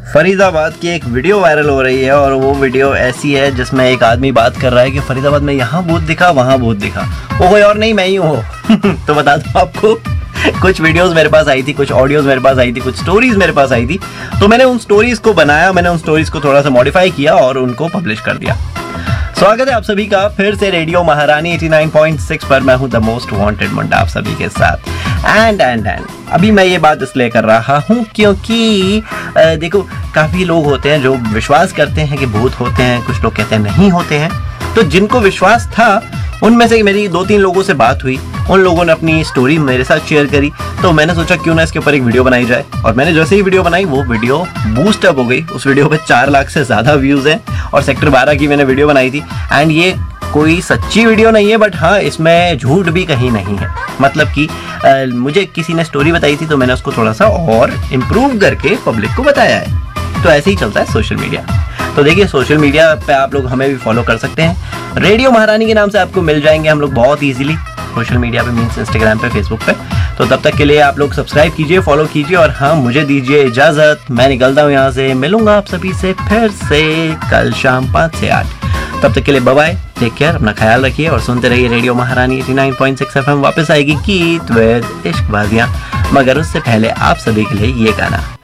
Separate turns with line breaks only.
फरीदाबाद की एक video viral हो रही है और वो वीडियो ऐसी है जिसमें एक आदमी बात कर रहा है कि फरीदाबाद में यहाँ भूत दिखा, वहाँ भूत दिखा। वो कोई और नहीं, मैं ही हूँ। तो बता दूँ आपको, कुछ वीडियोस मेरे पास आई थी, कुछ ऑडियोज मेरे पास आई थी, कुछ स्टोरीज मेरे पास आई थी। तो मैंने उन स्टोरीज को बनाया, मैंने उन स्टोरीज को थोड़ा सा मॉडिफाई किया और उनको पब्लिश कर दिया। स्वागत है आप सभी का फिर से रेडियो महारानी 89.6 पर। मैं हूं द मोस्ट वांटेड मुंडा आप सभी के साथ। एंड अभी मैं ये बात इसलिए कर रहा हूं क्योंकि देखो, काफ़ी लोग होते हैं जो विश्वास करते हैं कि भूत होते हैं, कुछ लोग कहते हैं नहीं होते हैं। तो जिनको विश्वास था उनमें से मेरी 2-3 लोगों से बात हुई, उन लोगों ने अपनी स्टोरी मेरे साथ शेयर करी। तो मैंने सोचा क्यों ना इसके ऊपर एक वीडियो बनाई जाए। और मैंने जैसे ही वीडियो बनाई वो वीडियो बूस्ट अप हो गई। उस वीडियो पे 4 लाख से ज़्यादा व्यूज़ हैं और सेक्टर 12 की मैंने वीडियो बनाई थी। एंड ये कोई सच्ची वीडियो नहीं है, बट हाँ, इसमें झूठ भी कहीं नहीं है। मतलब कि मुझे किसी ने स्टोरी बताई थी तो मैंने उसको थोड़ा सा और इम्प्रूव करके पब्लिक को बताया है। तो ऐसे ही चलता है सोशल मीडिया। तो देखिए, सोशल मीडिया पे आप लोग हमें भी फॉलो कर सकते हैं। रेडियो महारानी के नाम से आपको मिल जाएंगे हम लोग बहुत ईजिली सोशल मीडिया पे, मीन्स इंस्टाग्राम पे, फेसबुक पे। तो तब तक के लिए आप लोग सब्सक्राइब कीजिए, फॉलो कीजिए और हाँ, मुझे दीजिए इजाज़त। मैं निकलता हूँ यहाँ से। मिलूंगा आप सभी से फिर से कल शाम 5 से 8। तब तक के लिए बाय बाय, टेक केयर, अपना ख्याल रखिए और सुनते रहिए रेडियो महारानी 89.6 FM। वापस आएगी गीत विद इश्क बाजियाँ, मगर उससे पहले आप सभी के लिए ये गाना।